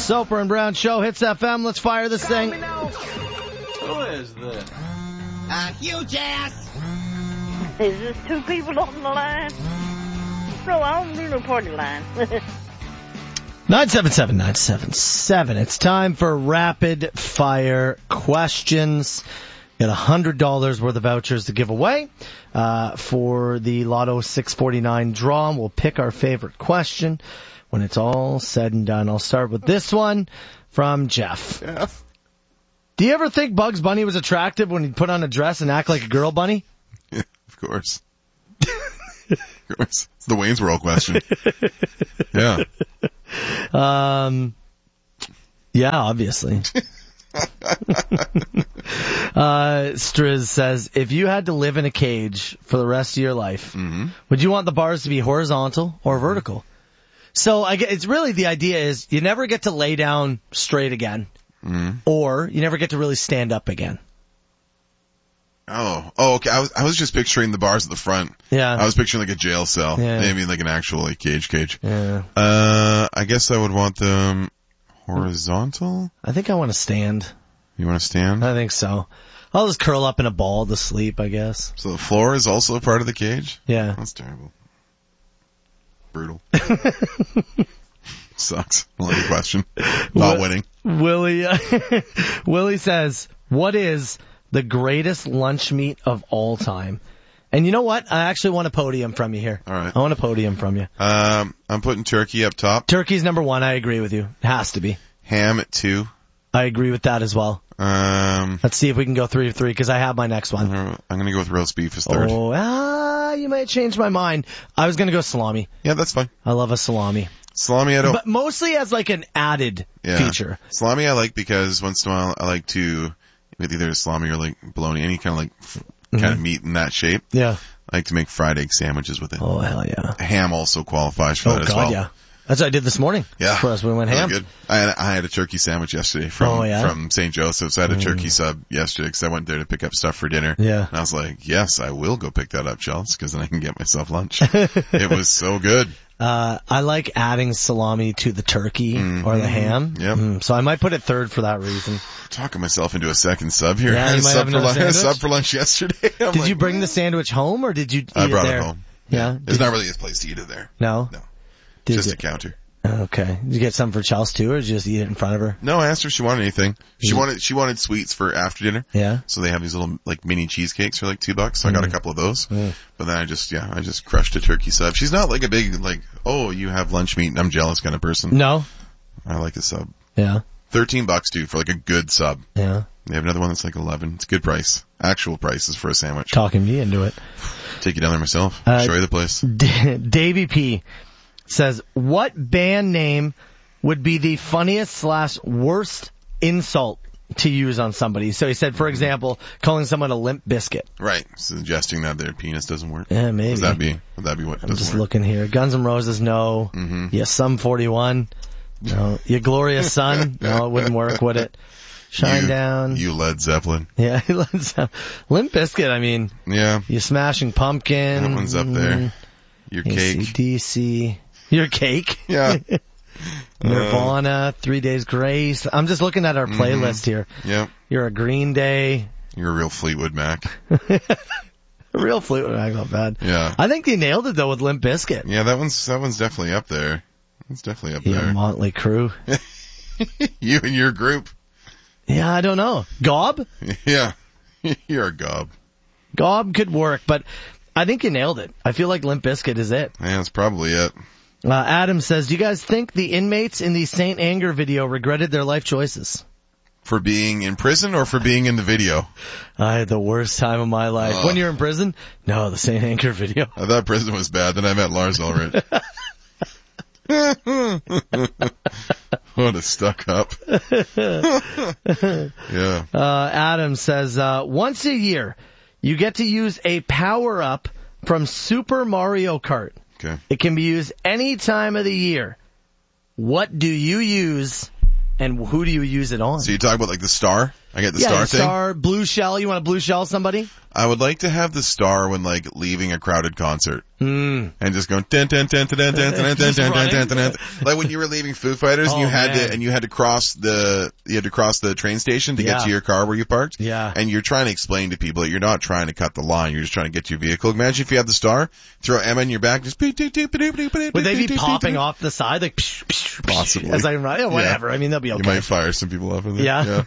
Soper and Brown Show, Hits FM. Let's fire this thing. Who is this? Huge ass. Is this two people on the line? No, I don't do no party line. 977-977. It's time for rapid fire questions. Got $100 worth of vouchers to give away for the Lotto 649 draw. We'll pick our favorite question when it's all said and done. I'll start with this one from Jeff. Jeff? Do you ever think Bugs Bunny was attractive when he'd put on a dress and act like a girl bunny? Yeah, of course. Of course. It's the Wayne's World question. Yeah. Yeah, obviously. Striz says, if you had to live in a cage for the rest of your life, would you want the bars to be horizontal or vertical? So it's really the idea is you never get to lay down straight again, or you never get to really stand up again. Oh, okay. I was just picturing the bars at the front. Yeah. I was picturing like a jail cell. Yeah. Maybe like an actual like cage. Yeah. I guess I would want them horizontal. I think I want to stand. You want to stand? I think so. I'll just curl up in a ball to sleep, I guess. So the floor is also a part of the cage? Yeah. That's terrible. Brutal. Sucks. I like the question. Not winning. Willie says, what is the greatest lunch meat of all time? And you know what? I actually want a podium from you here. All right. I want a podium from you. I'm putting turkey up top. Turkey's number one. I agree with you. It has to be. Ham at 2. I agree with that as well. Let's see if we can go 3 of 3 because I have my next one. I'm going to go with roast beef as third. Oh, you might change my mind. I was going to go salami. Yeah, that's fine. I love a salami. Salami, I don't. But mostly as like an added feature. Salami I like because once in a while I like to, with either salami or like bologna, any kind of like kind of meat in that shape. Yeah. I like to make fried egg sandwiches with it. Oh, hell yeah. Ham also qualifies for that as well. Yeah. That's what I did this morning. Yeah. For us, we went ham. Good. I had a turkey sandwich yesterday from St. Joseph's. I had a turkey sub yesterday because I went there to pick up stuff for dinner. Yeah. And I was like, yes, I will go pick that up, Chelsea, because then I can get myself lunch. It was so good. I like adding salami to the turkey or the ham. Yep. So I might put it third for that reason. Talking myself into a second sub here. Yeah, you might have another sandwich? Sub for lunch yesterday. Did you bring the sandwich home or did you eat it there? I brought it home. Yeah. There's not really a place to eat it there. No? No. Did Just you? a counter. Okay. Did you get some for Chelsea too, or did you just eat it in front of her? No, I asked her if she wanted anything. She wanted sweets for after dinner. Yeah. So they have these little like mini cheesecakes for like $2. So I got a couple of those. But then I just crushed a turkey sub. She's not like a big like, oh, you have lunch meat and I'm jealous kind of person. No. I like a sub. Yeah. $13 too for like a good sub. Yeah. They have another one that's like 11. It's a good price. Actual prices for a sandwich. Talking me into it. Take you down there myself. Show you the place. Davey P says, what band name would be the funniest / worst insult to use on somebody? So he said, for example, calling someone a limp biscuit. Right. Suggesting that their penis doesn't work. Yeah, maybe. Would that be what doesn't work? I'm just looking here. Guns N' Roses, no. Yes, Sum 41. No. You Glorious Son. No, it wouldn't work, would it? Shinedown. You Led Zeppelin. Yeah, Limp Bizkit, I mean. Yeah. You Smashing Pumpkin. That one's up there. Your Cake. AC/DC. Your Cake. Yeah. Nirvana, 3 Days Grace. I'm just looking at our playlist here. Yeah. You're a Green Day. You're a real Fleetwood Mac. A real Fleetwood Mac, not bad. Yeah. I think you nailed it though with Limp Bizkit. Yeah, that one's definitely up there. It's definitely up Yeah, there. Motley Crue. You and your group. Yeah, I don't know. Gob? Yeah. You're a gob. Gob could work, but I think you nailed it. I feel like Limp Bizkit is it. Yeah, that's probably it. Adam says, do you guys think the inmates in the St. Anger video regretted their life choices? For being in prison or for being in the video? I had the worst time of my life. When you're in prison? No, the St. Anger video. I thought prison was bad, then I met Lars Ulrich. What a stuck up. Yeah. Adam says, once a year, you get to use a power-up from Super Mario Kart. Okay. It can be used any time of the year. What do you use, and who do you use it on? So you talk about like the star? I get the Yeah, star thing. star, blue shell. You want to blue shell somebody? I would like to have the star when like leaving a crowded concert. Mm. And just going dun dun dun dun dun dun dun dun dun dun dun dun. Like when you were leaving Foo Fighters and you had to cross the train station to get to your car where you parked. Yeah. And you're trying to explain to people that you're not trying to cut the line, you're just trying to get to your vehicle. Imagine if you had the star, throw Emma in your back, just would they be popping off the side like possibly as I run? Yeah, whatever. Yeah. I mean, they'll be okay. You might fire some people off in there. Yeah.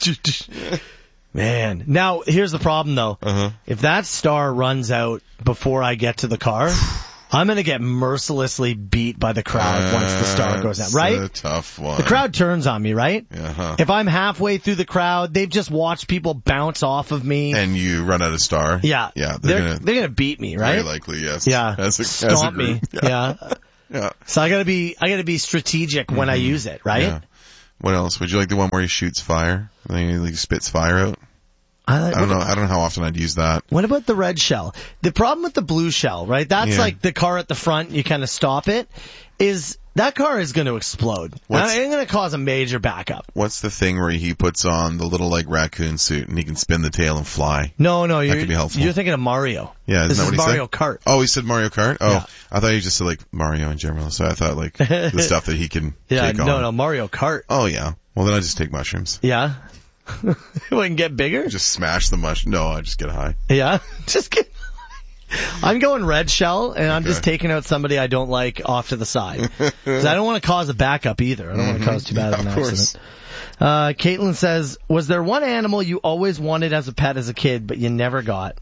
Man. Now, here's the problem though. Uh-huh. If that star runs out before I get to the car, I'm going to get mercilessly beat by the crowd once the star goes out, right? That's a tough one. The crowd turns on me, right? Uh-huh. If I'm halfway through the crowd, they've just watched people bounce off of me. And you run out of star. Yeah. Yeah. They're going to beat me, right? Very likely, yes. Yeah. Stomp me. Yeah. Yeah. So I gotta be strategic when I use it, right? Yeah. What else? Would you like the one where he shoots fire? Then he like spits fire out? I don't know how often I'd use that. What about the red shell? The problem with the blue shell, right? That's like the car at the front, you kind of stop it, is that car is going to explode. It's going to cause a major backup. What's the thing where he puts on the little like raccoon suit and he can spin the tail and fly? No, that could be helpful. You're thinking of Mario. Yeah, this is is Mario Kart. Oh, he said Mario Kart? Oh, yeah. I thought he just said like Mario in general, so I thought like the stuff that he can take on. No, Mario Kart. Oh yeah. Well then I just take mushrooms. Yeah. It wouldn't get bigger? Just smash the mushroom. No, I just get high. Yeah? Just get I'm going red shell, and I'm just taking out somebody I don't like off to the side. Because I don't want to cause a backup either. I don't want to cause too bad of an accident. Caitlin says, was there one animal you always wanted as a pet as a kid, but you never got?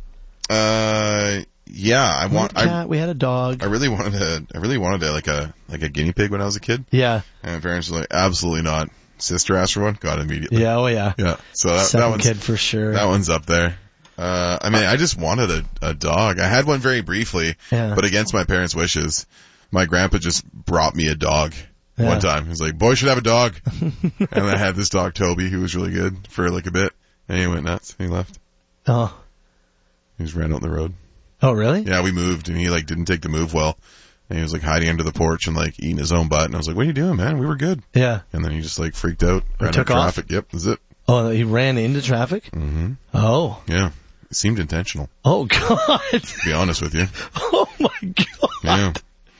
Yeah, we had a cat, we had a dog. I really wanted like a guinea pig when I was a kid. Yeah. And my parents were like, absolutely not. Sister asked for one, got it immediately. Yeah, oh yeah. Yeah. So that one's kid for sure. That one's up there. I mean, I just wanted a dog. I had one very briefly, but against my parents' wishes. My grandpa just brought me a dog one time. He was like, boy should have a dog. And I had this dog, Toby, who was really good for like a bit. And he went nuts. He left. Oh. He just ran out in the road. Oh, really? Yeah, we moved and he like didn't take the move well. And he was like hiding under the porch and like eating his own butt. And I was like, what are you doing, man? We were good. Yeah. And then he just like freaked out. Ran took into off? traffic. Yep, that's it. Oh, he ran into traffic? Mm-hmm. Oh. Yeah. It seemed intentional. Oh, God. To be honest with you. Oh, my God. Yeah.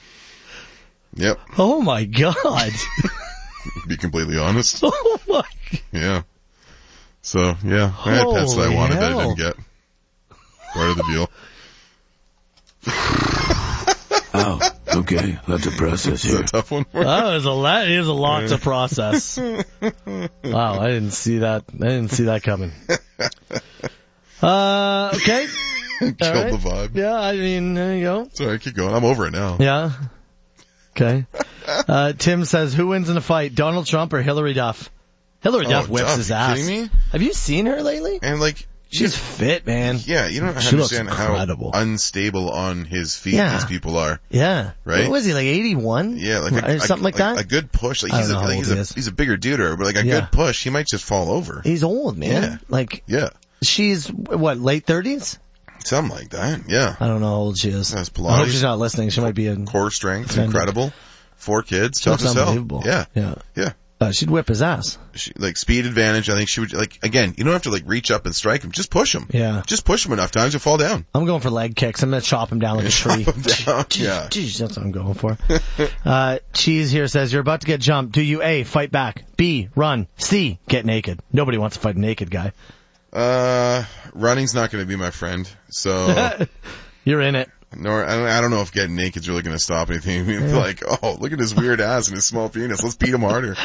Yep. Oh, my God. Be completely honest. Oh, my God. Yeah. So, yeah. I had pets that I wanted that I didn't get. Part of the deal. Oh, okay. That's a process here. That's a tough one for you. That is a lot to process. Wow, I didn't see that coming. Okay. Killed the vibe. Yeah, I mean, there you go. Sorry, keep going. I'm over it now. Yeah. Okay. Tim says, who wins in a fight, Donald Trump or Hillary Duff? Hillary Duff whips Duff, his you ass. kidding me? Have you seen her lately? And like, she's fit, man. Yeah, you don't She looks understand how incredible. unstable on his feet these people are. Yeah. Right? What was he, like 81? Yeah, like or something like that? A good push. Like I don't know how old he is. he's a bigger dude, but like a good push, he might just fall over. He's old, man. Yeah. Like, yeah. She's, what, late 30s? Something like that, yeah. I don't know how old she is. That's I hope she's not listening. She might be in core strength, offended. incredible. 4 kids, She tough looks as hell. unbelievable. Yeah. Yeah. Yeah. She'd whip his ass. Like speed advantage, I think she would, like, again, you don't have to like reach up and strike him. Just push him. Yeah. Just push him enough times, you'll fall down. I'm going for leg kicks. I'm going to chop him down like a tree. Yeah. Jeez, that's what I'm going for. Cheese here says, you're about to get jumped. Do you A, fight back? B, run? C, get naked? Nobody wants to fight a naked guy. Running's not going to be my friend, so. You're in it. Nor I don't know if getting naked's really going to stop anything. I mean, like, oh, look at his weird ass and his small penis. Let's beat him harder.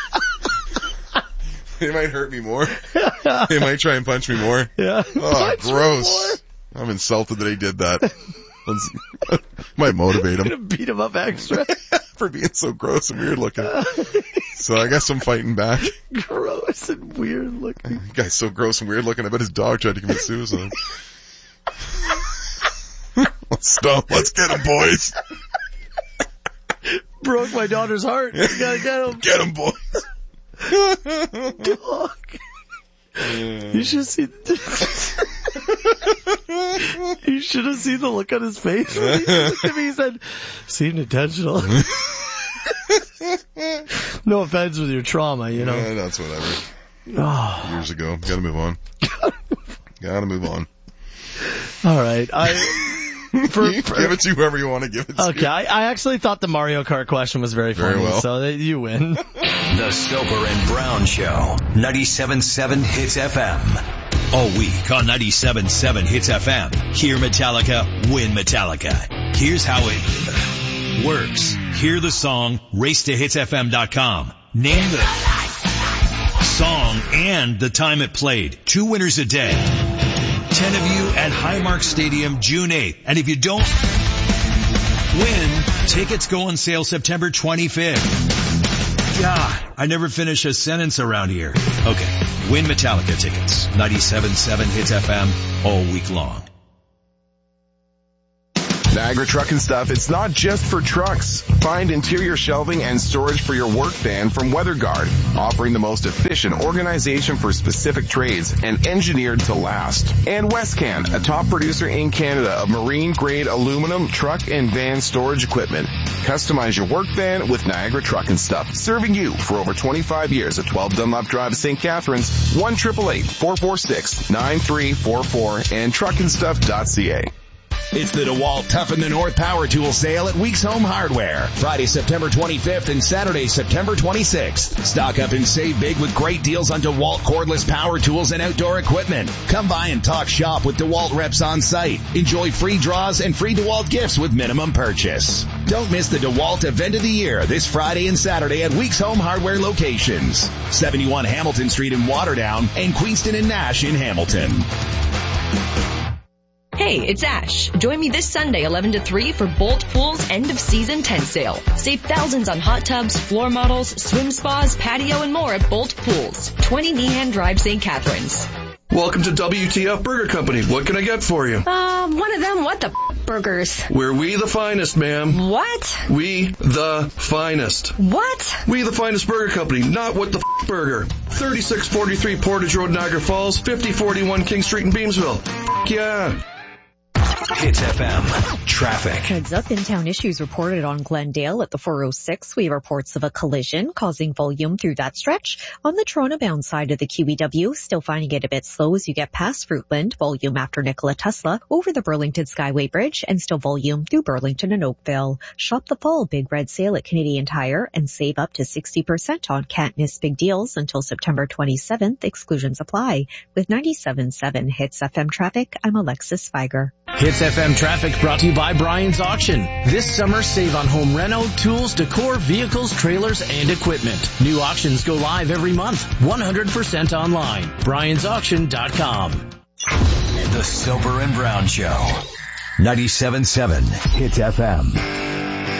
They might hurt me more. They might try and punch me more. Yeah. Oh, gross. I'm insulted that he did that. Might motivate him. Gonna beat him up extra. For being so gross and weird looking. So I guess I'm fighting back. Gross and weird looking. The guy's so gross and weird looking. I bet his dog tried to commit suicide. Stop. Let's get him, boys. Broke my daughter's heart. You gotta get him. Get him, boys. Dog. You should see. You should have seen the look on his face when he looked at me. He said, "Seemed intentional." No offense with your trauma, you know. Yeah, that's whatever. years ago. Gotta move on. Gotta move on. All right. Give it to whoever you want to give it to. Okay, I actually thought the Mario Kart question was very funny, well. so you win. The Soper and Brown Show, 97.7 Hits FM. All week on 97.7 Hits FM. Hear Metallica, win Metallica. Here's how it works. Hear the song, racetohitsfm.com. Name the song and the time it played. 2 winners a day. 10 of you at Highmark Stadium, June 8th. And if you don't win, tickets go on sale September 25th. Yeah, I never finish a sentence around here. Okay, win Metallica tickets. 97.7 Hits FM all week long. Niagara Truck and Stuff, it's not just for trucks. Find interior shelving and storage for your work van from WeatherGuard, offering the most efficient organization for specific trades and engineered to last. And Westcan, a top producer in Canada of marine-grade aluminum truck and van storage equipment. Customize your work van with Niagara Truck and Stuff, serving you for over 25 years at 12 Dunlop Drive, St. Catharines, 1-888-446-9344 and truckandstuff.ca. It's the DeWalt Toughen the North Power Tool Sale at Weeks Home Hardware. Friday, September 25th and Saturday, September 26th. Stock up and save big with great deals on DeWalt cordless power tools and outdoor equipment. Come by and talk shop with DeWalt reps on site. Enjoy free draws and free DeWalt gifts with minimum purchase. Don't miss the DeWalt Event of the Year this Friday and Saturday at Weeks Home Hardware locations. 71 Hamilton Street in Waterdown and Queenston and Nash in Hamilton. Hey, it's Ash. Join me this Sunday, 11 to 3 for Bolt Pool's end of season tent sale. Save thousands on hot tubs, floor models, swim spas, patio, and more at Bolt Pools, 20 Meehan Drive, St. Catharines. Welcome to WTF Burger Company. What can I get for you? One of them what the burgers? We're We the Finest, ma'am. What? We the Finest. What? We the Finest Burger Company, not what the burger. 3643 Portage Road, Niagara Falls, 5041 King Street in Beamsville. Yeah. Hits FM. Traffic. Heads up, in-town issues reported on Glendale at the 406. We have reports of a collision causing volume through that stretch. On the Toronto-bound side of the QEW, still finding it a bit slow as you get past Fruitland, volume after Nikola Tesla, over the Burlington Skyway Bridge, and still volume through Burlington and Oakville. Shop the fall Big Red Sale at Canadian Tire and save up to 60% on can't miss big deals until September 27th. Exclusions apply. With 97.7 Hits FM traffic, I'm Alexis Spiger. Hits FM traffic brought to you by Brian's Auction. This summer, save on home reno, tools, decor, vehicles, trailers, and equipment. New auctions go live every month. 100% online. Brian'sAuction.com. The Soper and Brown Show. 97.7 Hits FM.